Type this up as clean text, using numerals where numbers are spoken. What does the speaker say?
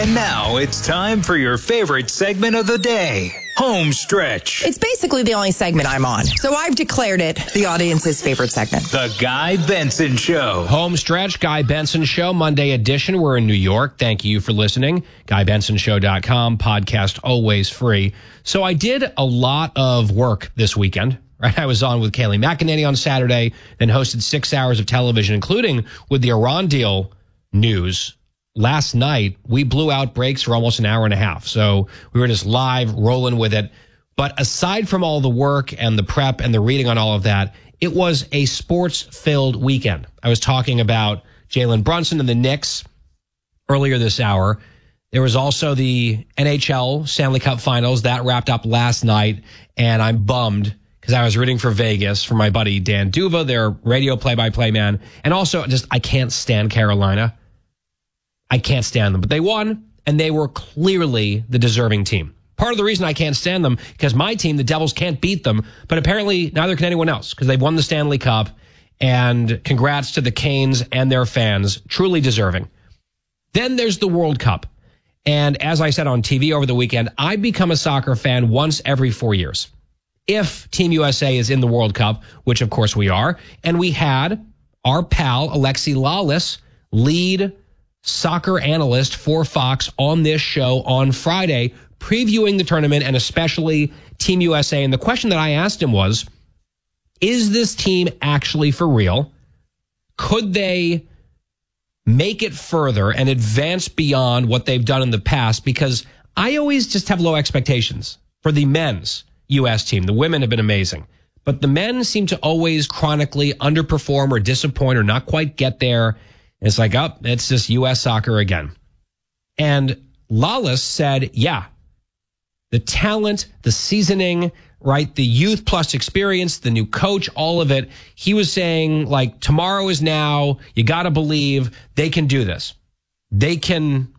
And now it's time for your favorite segment of the day, Home Stretch. It's basically the only segment I'm on, so I've declared it the audience's favorite segment. The Guy Benson Show. Home Stretch, Guy Benson Show, Monday edition. We're in New York. Thank you for listening. GuyBensonShow.com, podcast always free. So I did a lot of work this weekend. Right, I was on with Kayleigh McEnany on Saturday, then hosted 6 hours of television, including with the Iran deal news. Last night, we blew out breaks for almost an hour and a half. So we were just live rolling with it. But aside from all the work and the prep and the reading on all of that, it was a sports-filled weekend. I was talking about Jalen Brunson and the Knicks earlier this hour. There was also the NHL Stanley Cup Finals. That wrapped up last night, and I'm bummed because I was rooting for Vegas for my buddy Dan Duva, their radio play-by-play man. And also, I can't stand Carolina. I can't stand them. But they won, and they were clearly the deserving team. Part of the reason I can't stand them, because my team, the Devils, can't beat them. But apparently, neither can anyone else, because they've won the Stanley Cup. And congrats to the Canes and their fans. Truly deserving. Then there's the World Cup. And as I said on TV over the weekend, I become a soccer fan once every 4 years. If Team USA is in the World Cup, which of course we are, and we had our pal Alexi Lalas, lead soccer analyst for Fox, on this show on Friday, previewing the tournament and especially Team USA. And the question that I asked him was, is this team actually for real? Could they make it further and advance beyond what they've done in the past? Because I always just have low expectations for the men's U.S. team. The women have been amazing, but the men seem to always chronically underperform or disappoint or not quite get there. It's like, oh, it's just U.S. soccer again. And Lalas said, yeah, the talent, the seasoning, right, the youth plus experience, the new coach, all of it. He was saying, like, tomorrow is now. You got to believe they can do this. They can